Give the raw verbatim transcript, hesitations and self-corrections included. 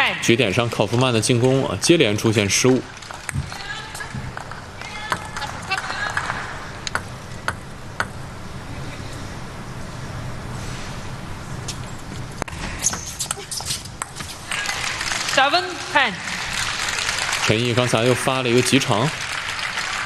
局点上，考夫曼的进攻啊接连出现失误。 Seven ten。 陈毅刚才又发了一个急长，